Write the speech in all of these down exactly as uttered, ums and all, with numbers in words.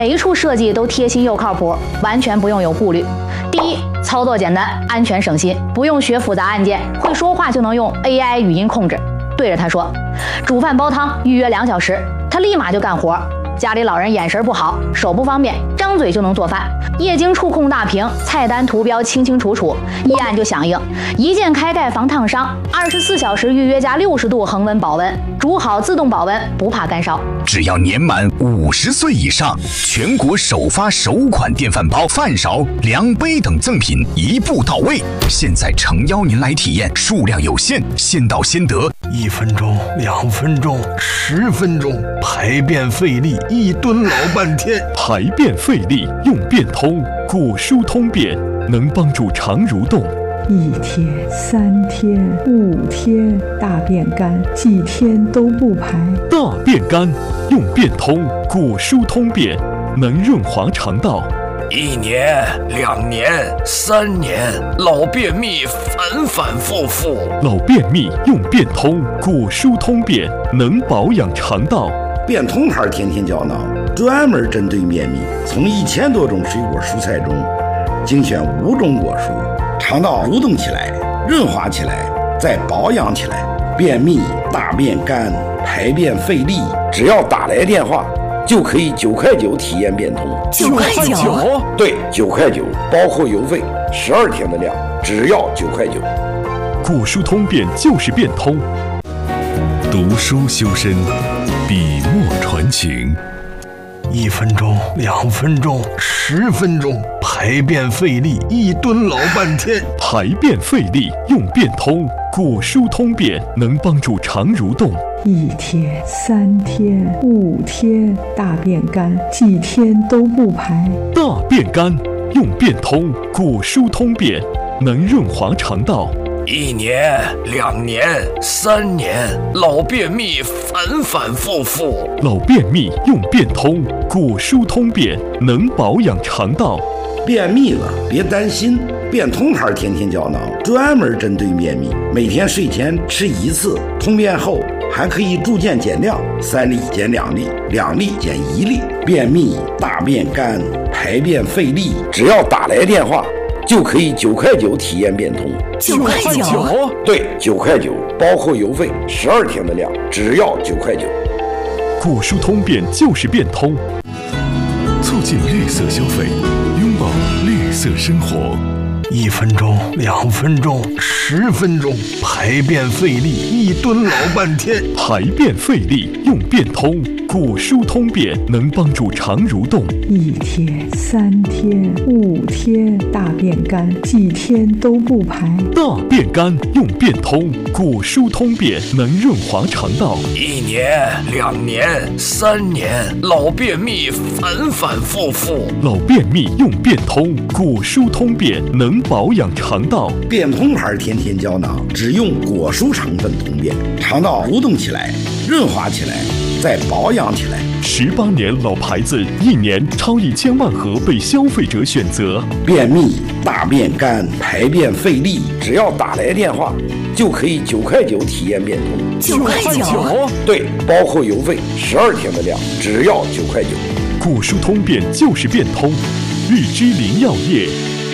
每一处设计都贴心又靠谱，完全不用有顾虑。第一，操作简单，安全省心，不用学复杂按键，会说话就能用 A I 语音控制，对着他说，煮饭煲汤预约两小时，他立马就干活。家里老人眼神不好，手不方便，张嘴就能做饭。液晶触控大屏，菜单图标清清楚楚，一按就响应，一键开盖防烫伤，二十四小时预约加六十度恒温保温，煮好自动保温，不怕干烧。 只要年满五十岁以上，全国首发首款电饭煲、饭勺、量杯等赠品一步到位。现在诚邀您来体验，数量有限，先到先得。 一分钟、两分钟、十分钟，排便费力，一蹲老半天。 排便费力用便通，果蔬通便能帮助肠蠕动。 一天、三天、五天，大便干，几天都不排。 大便干用便通，果蔬通便能润滑肠道。 一年、两年、三年，老便秘反反复复。 老便秘用便通，果蔬通便能保养肠道。 便通牌天天胶囊专门针对便秘，从一千多种水果蔬菜中精选五种果蔬，肠道蠕动起来，润滑起来，再保养起来。便秘、大便干、排便费力，只要打来电话就可以九块九体验便通。 九块九？ 对，九块九，包括邮费，十二天的量，只要九块九。 果蔬通便就是便通。 读书修身，笔墨传情。 一分钟、两分钟、十分钟，排便费力，一蹲老半天。 排便费力用便通，果蔬通便能帮助肠蠕动。 一天、三天、五天，大便干，几天都不排。 大便干用便通，果蔬通便能润滑肠道。 一年、两年、三年，老便秘反反复复。 老便秘用便通，果蔬通便能保养肠道。 便秘了别担心，便通牌天天胶囊专门针对便秘，每天睡前吃一次，通便后还可以逐渐减量，三粒减两粒，两粒减一粒。便秘、大便干、排便费力，只要打来电话就可以九块九体验便通。 九块九？ 对，九块九，包括邮费，十二天的量，只要九块九。 果蔬通便就是便通， 促进绿色消费，拥抱绿色生活。 一分钟、两分钟、十分钟，排便费力，一蹲老半天。 排便费力用便通，果蔬通便能帮助肠蠕动。 一天、三天、五天，大便干，几天都不排。 大便干用便通，果蔬通便能润滑肠道。 一年、两年、三年，老便秘反反复复。 老便秘用便通，果蔬通便能保养肠道。 便通牌天天胶囊只用果蔬成分通便，肠道蠕动起来，润滑起来，再保养起来。 十八年老牌子，一年超一千万盒被消费者选择。 便秘、大便干、排便费力，只要打来电话就可以九块九体验便通。 九块九？ 对，包括邮费，十二天的量，只要九块九。 果蔬通便就是便通，日之林药业。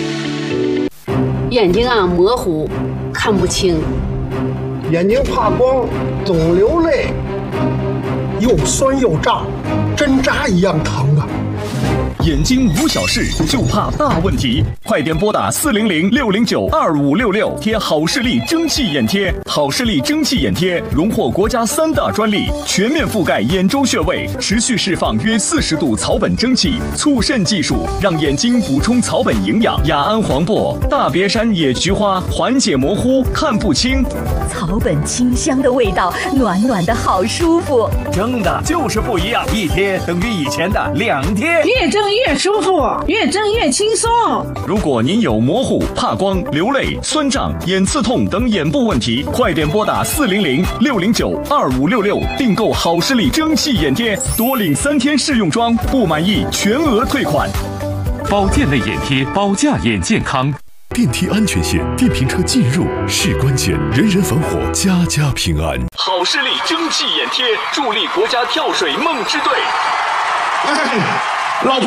眼睛啊模糊，看不清， 眼睛怕光，总流泪，又酸又胀，针扎一样疼啊！ 眼睛无小事，就怕大问题。快点拨打四零零六零九二五六六，贴好视力蒸汽眼贴。好视力蒸汽眼贴荣获国家三大专利，全面覆盖眼周穴位，持续释放约四十度草本蒸汽，促渗技术让眼睛补充草本营养。雅安黄柏、大别山野菊花缓解模糊看不清， 草本清香的味道，暖暖的好舒服。 蒸的就是不一样，一贴等于以前的两贴， 越蒸越舒服，越蒸越轻松。 如果您有模糊、怕光、流泪、酸胀、眼刺痛等眼部问题，快点拨打四零零六零九二五六六订购好视力蒸汽眼贴，多领三天试用装，不满意全额退款。 保健类眼贴，保驾眼健康。 电梯安全线，电瓶车进入是关键，人人防火，家家平安。 好视力蒸汽眼贴，助力国家跳水梦之队。 老婆。